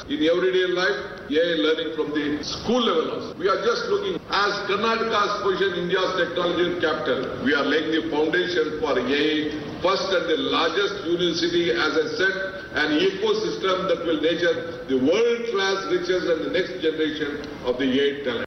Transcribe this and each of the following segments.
in everyday life, AI learning from the school level also. We are just looking as Karnataka's position India's technology capital. We are laying the foundation for AI first and the largest university, as I said, an ecosystem that will nurture the world-class riches and the next generation of the AI talent.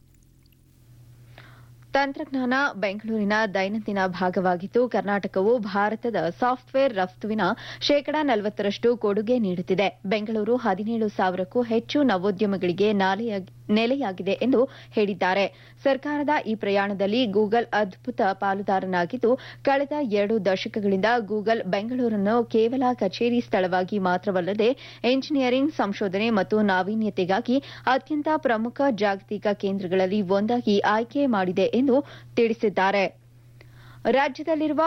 ತಂತ್ರಜ್ಞಾನ ಬೆಂಗಳೂರಿನ ದೈನಂದಿನ ಭಾಗವಾಗಿದ್ದು ಕರ್ನಾಟಕವು ಭಾರತದ software ರಫ್ತುವಿನ ಶೇಕಡಾ 40ರಷ್ಟು ಕೊಡುಗೆ ನೀಡುತ್ತಿದೆ. ಬೆಂಗಳೂರು 17,000ಕ್ಕೂ ಹೆಚ್ಚು ನವೋದ್ಯಮಗಳಿಗೆ ನೆಲೆಯಾಗಿದೆ ಎಂದು ಹೇಳಿದ್ದಾರೆ. ಸರ್ಕಾರದ ಈ ಪ್ರಯಾಣದಲ್ಲಿ ಗೂಗಲ್ ಅದ್ಭುತ ಪಾಲುದಾರನಾಗಿದ್ದು ಕಳೆದ 2 ದಶಕಗಳಿಂದ ಗೂಗಲ್ ಬೆಂಗಳೂರನ್ನು ಕೇವಲ ಕಚೇರಿ ಸ್ಥಳವಾಗಿ ಮಾತ್ರವಲ್ಲದೆ ಎಂಜಿನಿಯರಿಂಗ್, ಸಂಶೋಧನೆ ಮತ್ತು ನಾವೀನ್ಯತೆಗಾಗಿ ಅತ್ಯಂತ ಪ್ರಮುಖ ಜಾಗತಿಕ ಕೇಂದ್ರಗಳಲ್ಲಿ ಒಂದಾಗಿ ಆಯ್ಕೆ ಮಾಡಿದೆ ಎಂದು ತಿಳಿಸಿದ್ದಾರೆ. ರಾಜ್ಯದಲ್ಲಿರುವ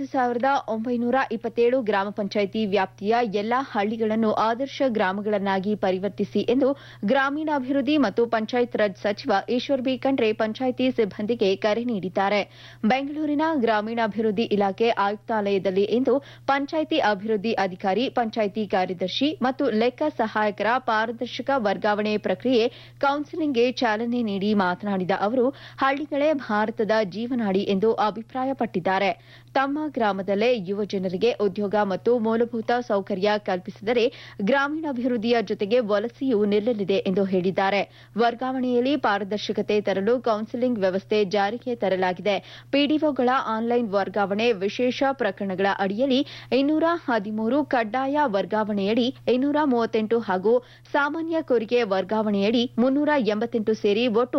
5,927 ಗ್ರಾಮ ಪಂಚಾಯಿತಿ ವ್ಯಾಪ್ತಿಯ ಎಲ್ಲಾ ಹಳ್ಳಿಗಳನ್ನು ಆದರ್ಶ ಗ್ರಾಮಗಳನ್ನಾಗಿ ಪರಿವರ್ತಿಸಿ ಎಂದು ಗ್ರಾಮೀಣಾಭಿವೃದ್ಧಿ ಮತ್ತು ಪಂಚಾಯತ್ ರಾಜ್ ಸಚಿವ ಈಶ್ವರ್ ಬಿ ಖಂಡ್ರೆ ಪಂಚಾಯಿತಿ ಸಿಬ್ಬಂದಿಗೆ ಕರೆ ನೀಡಿದ್ದಾರೆ. ಬೆಂಗಳೂರಿನ ಗ್ರಾಮೀಣಾಭಿವೃದ್ಧಿ ಇಲಾಖೆ ಆಯುಕ್ತಾಲಯದಲ್ಲಿ ಇಂದು ಪಂಚಾಯಿತಿ ಅಭಿವೃದ್ಧಿ ಅಧಿಕಾರಿ, ಪಂಚಾಯಿತಿ ಕಾರ್ಯದರ್ಶಿ ಮತ್ತು ಲೆಕ್ಕ ಸಹಾಯಕರ ಪಾರದರ್ಶಕ ವರ್ಗಾವಣೆ ಪ್ರಕ್ರಿಯೆ ಕೌನ್ಸೆಲಿಂಗ್ಗೆ ಚಾಲನೆ ನೀಡಿ ಮಾತನಾಡಿದ ಅವರು, ಹಳ್ಳಿಗಳೇ ಭಾರತದ ಜೀವನಾಡಿ ಎಂದು ಅಭಿಪ್ರಾಯಪಟ್ಟಿದ್ದಾರೆ. ತಮ್ಮ ಗ್ರಾಮದಲ್ಲೇ ಯುವ ಜನರಿಗೆ ಉದ್ಯೋಗ ಮತ್ತು ಮೂಲಭೂತ ಸೌಕರ್ಯ ಕಲ್ಪಿಸಿದರೆ ಗ್ರಾಮೀಣಾಭಿವೃದ್ಧಿಯ ಜೊತೆಗೆ ವಲಸೆಯೂ ನಿಲ್ಲಲಿದೆ ಎಂದು ಹೇಳಿದ್ದಾರೆ. ವರ್ಗಾವಣೆಯಲ್ಲಿ ಪಾರದರ್ಶಕತೆ ತರಲು ಕೌನ್ಸೆಲಿಂಗ್ ವ್ಯವಸ್ಥೆ ಜಾರಿಗೆ ತರಲಾಗಿದೆ. ಪಿಡಿಒಗಳ ಆನ್ಲೈನ್ ವರ್ಗಾವಣೆ, ವಿಶೇಷ ಪ್ರಕರಣಗಳ ಅಡಿಯಲ್ಲಿ 213, ಕಡ್ಡಾಯ ವರ್ಗಾವಣೆಯಡಿ 238 ಹಾಗೂ ಸಾಮಾನ್ಯ ಕೋರಿಕೆ ವರ್ಗಾವಣೆಯಡಿ 388 ಸೇರಿ ಒಟ್ಟು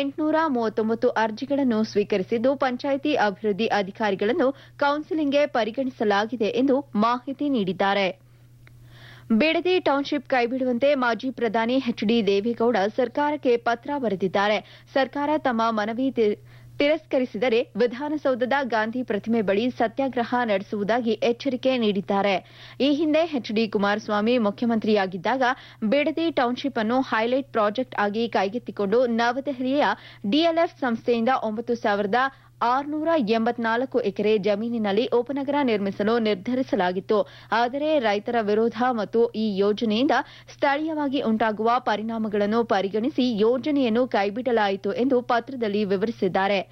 839 ಅರ್ಜಿಗಳನ್ನು ಸ್ವೀಕರಿಸಿದ್ದು ಪಂಚಾಯಿತಿ ಅಭಿವೃದ್ಧಿ ಅಧಿಕಾರಿಗಳನ್ನು ಕೌನ್ಸೆಲಿಂಗ್ಗೆ ಪರಿಗಣಿಸಲಾಗಿದೆ ಎಂದು ಮಾಹಿತಿ ನೀಡಿದ್ದಾರೆ. ಬಿಡದಿ ಟೌನ್ಶಿಪ್ ಕೈಬಿಡುವಂತೆ ಮಾಜಿ ಪ್ರಧಾನಿ ಎಚ್ಡಿ ದೇವೇಗೌಡ ಸರ್ಕಾರಕ್ಕೆ ಪತ್ರ ಬರೆದಿದ್ದಾರೆ. ಸರ್ಕಾರ ತಮ್ಮ ಮನವಿ ತಿರಸ್ಕರಿಸಿದರೆ ವಿಧಾನಸೌಧದ ಗಾಂಧಿ ಪ್ರತಿಮೆ ಬಳಿ ಸತ್ಯಾಗ್ರಹ ನಡೆಸುವುದಾಗಿ ಎಚ್ಚರಿಕೆ ನೀಡಿದ್ದಾರೆ. ಈ ಹಿಂದೆ ಎಚ್ಡಿ ಕುಮಾರಸ್ವಾಮಿ ಮುಖ್ಯಮಂತ್ರಿಯಾಗಿದ್ದಾಗ ಬಿಡದಿ ಟೌನ್ಶಿಪ್ ಅನ್ನು ಹೈಲೈಟ್ ಪ್ರಾಜೆಕ್ಟ್ ಆಗಿ ಕೈಗೆತ್ತಿಕೊಂಡು ನವದೆಹಲಿಯ ಡಿಎಲ್ಎಫ್ ಸಂಸ್ಥೆಯಿಂದ 9,684 ಎಕರೆ ಜಮೀನಿನಲ್ಲಿ ಉಪನಗರ ನಿರ್ಮಿಸಲು ನಿರ್ಧರಿಸಲಾಗಿತ್ತು. ಆದರೆ ರೈತರ ವಿರೋಧ ಮತ್ತು ಈ ಯೋಜನೆಯಿಂದ ಸ್ಥಳೀಯವಾಗಿ ಉಂಟಾಗುವ ಪರಿಣಾಮಗಳನ್ನು ಪರಿಗಣಿಸಿ ಯೋಜನೆಯನ್ನು ಕೈಬಿಡಲಾಯಿತು ಎಂದು ಪತ್ರದಲ್ಲಿ ವಿವರಿಸಿದ್ದಾರೆ.